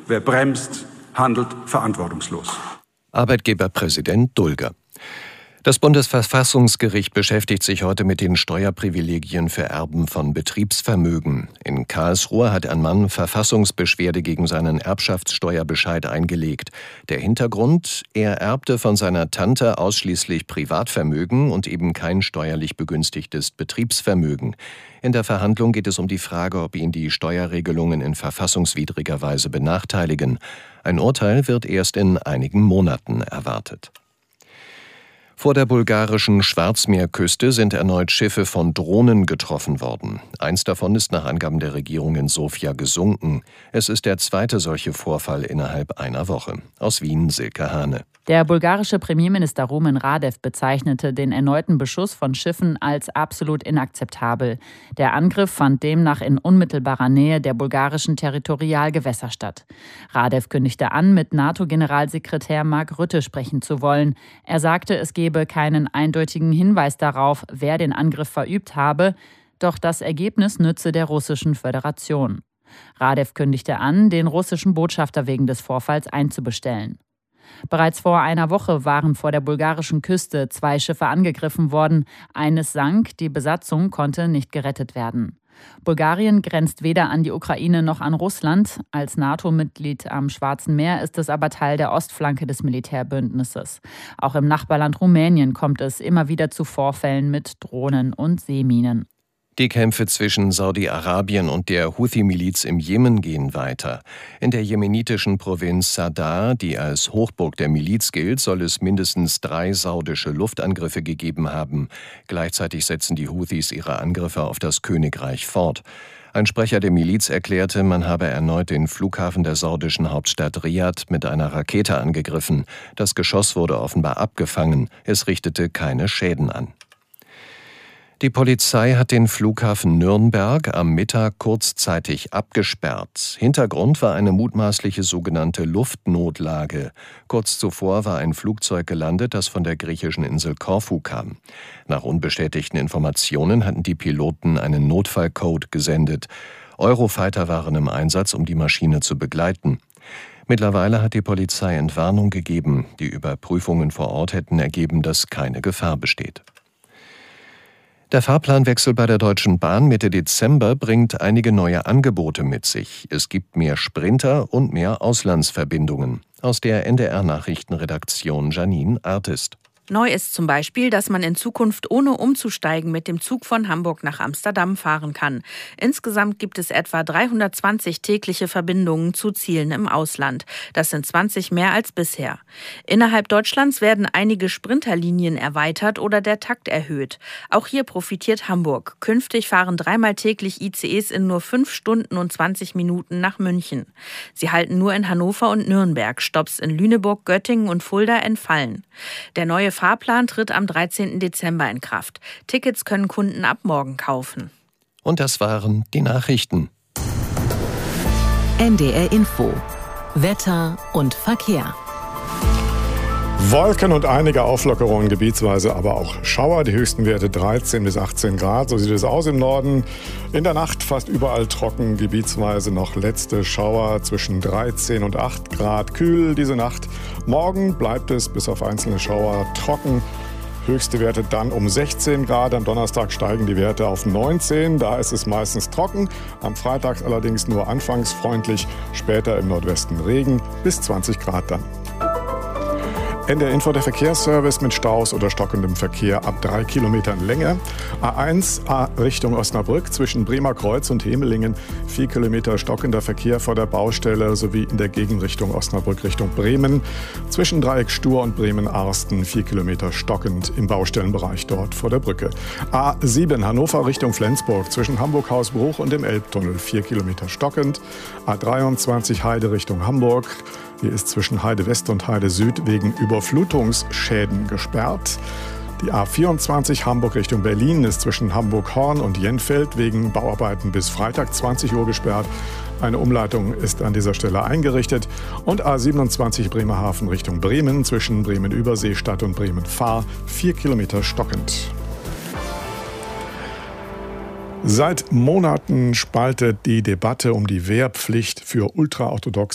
Wer bremst, handelt verantwortungslos. Arbeitgeberpräsident Dulger. Das Bundesverfassungsgericht beschäftigt sich heute mit den Steuerprivilegien für Erben von Betriebsvermögen. In Karlsruhe hat ein Mann Verfassungsbeschwerde gegen seinen Erbschaftssteuerbescheid eingelegt. Der Hintergrund: Er erbte von seiner Tante ausschließlich Privatvermögen und eben kein steuerlich begünstigtes Betriebsvermögen. In der Verhandlung geht es um die Frage, ob ihn die Steuerregelungen in verfassungswidriger Weise benachteiligen. Ein Urteil wird erst in einigen Monaten erwartet. Vor der bulgarischen Schwarzmeerküste sind erneut Schiffe von Drohnen getroffen worden. Eins davon ist nach Angaben der Regierung in Sofia gesunken. Es ist der zweite solche Vorfall innerhalb einer Woche. Aus Wien, Silke Hane. Der bulgarische Premierminister Rumen Radev bezeichnete den erneuten Beschuss von Schiffen als absolut inakzeptabel. Der Angriff fand demnach in unmittelbarer Nähe der bulgarischen Territorialgewässer statt. Radev kündigte an, mit NATO-Generalsekretär Mark Rutte sprechen zu wollen. Er sagte, es gebe keinen eindeutigen Hinweis darauf, wer den Angriff verübt habe, doch das Ergebnis nütze der Russischen Föderation. Radev kündigte an, den russischen Botschafter wegen des Vorfalls einzubestellen. Bereits vor einer Woche waren vor der bulgarischen Küste 2 Schiffe angegriffen worden. Eines sank, die Besatzung konnte nicht gerettet werden. Bulgarien grenzt weder an die Ukraine noch an Russland. Als NATO-Mitglied am Schwarzen Meer ist es aber Teil der Ostflanke des Militärbündnisses. Auch im Nachbarland Rumänien kommt es immer wieder zu Vorfällen mit Drohnen und Seeminen. Die Kämpfe zwischen Saudi-Arabien und der Houthi-Miliz im Jemen gehen weiter. In der jemenitischen Provinz Sadr, die als Hochburg der Miliz gilt, soll es mindestens 3 saudische Luftangriffe gegeben haben. Gleichzeitig setzen die Houthis ihre Angriffe auf das Königreich fort. Ein Sprecher der Miliz erklärte, man habe erneut den Flughafen der saudischen Hauptstadt Riad mit einer Rakete angegriffen. Das Geschoss wurde offenbar abgefangen. Es richtete keine Schäden an. Die Polizei hat den Flughafen Nürnberg am Mittag kurzzeitig abgesperrt. Hintergrund war eine mutmaßliche sogenannte Luftnotlage. Kurz zuvor war ein Flugzeug gelandet, das von der griechischen Insel Korfu kam. Nach unbestätigten Informationen hatten die Piloten einen Notfallcode gesendet. Eurofighter waren im Einsatz, um die Maschine zu begleiten. Mittlerweile hat die Polizei Entwarnung gegeben. Die Überprüfungen vor Ort hätten ergeben, dass keine Gefahr besteht. Der Fahrplanwechsel bei der Deutschen Bahn Mitte Dezember bringt einige neue Angebote mit sich. Es gibt mehr Sprinter und mehr Auslandsverbindungen. Aus der NDR-Nachrichtenredaktion Janine Artist. Neu ist zum Beispiel, dass man in Zukunft ohne umzusteigen mit dem Zug von Hamburg nach Amsterdam fahren kann. Insgesamt gibt es etwa 320 tägliche Verbindungen zu Zielen im Ausland. Das sind 20 mehr als bisher. Innerhalb Deutschlands werden einige Sprinterlinien erweitert oder der Takt erhöht. Auch hier profitiert Hamburg. Künftig fahren 3-mal täglich ICEs in nur 5 Stunden und 20 Minuten nach München. Sie halten nur in Hannover und Nürnberg. Stopps in Lüneburg, Göttingen und Fulda entfallen. Der neue Fahrplan tritt am 13. Dezember in Kraft. Tickets können Kunden ab morgen kaufen. Und das waren die Nachrichten. NDR Info. Wetter und Verkehr. Wolken und einige Auflockerungen, gebietsweise aber auch Schauer. Die höchsten Werte 13 bis 18 Grad. So sieht es aus im Norden. In der Nacht fast überall trocken, gebietsweise noch letzte Schauer zwischen 13 und 8 Grad. Kühl diese Nacht. Morgen bleibt es bis auf einzelne Schauer trocken. Höchste Werte dann um 16 Grad. Am Donnerstag steigen die Werte auf 19. Da ist es meistens trocken. Am Freitag allerdings nur anfangs freundlich. Später im Nordwesten Regen bis 20 Grad dann. NDR Info, der Verkehrsservice mit Staus oder stockendem Verkehr ab 3 Kilometern Länge. A1 Richtung Osnabrück zwischen Bremer Kreuz und Hemelingen 4 Kilometer stockender Verkehr vor der Baustelle sowie in der Gegenrichtung Osnabrück Richtung Bremen. Zwischen Dreieck Stur und Bremen-Arsten 4 Kilometer stockend im Baustellenbereich dort vor der Brücke. A7 Hannover Richtung Flensburg zwischen Hamburg-Hausbruch und dem Elbtunnel 4 Kilometer stockend. A23 Heide Richtung Hamburg. Hier ist zwischen Heide West und Heide Süd wegen Überflutungsschäden gesperrt. Die A24 Hamburg Richtung Berlin ist zwischen Hamburg-Horn und Jenfeld wegen Bauarbeiten bis Freitag 20 Uhr gesperrt. Eine Umleitung ist an dieser Stelle eingerichtet. Und A27 Bremerhaven Richtung Bremen zwischen Bremen-Überseestadt und Bremen-Fahr 4 Kilometer stockend. Seit Monaten spaltet die Debatte um die Wehrpflicht für ultraorthodoxe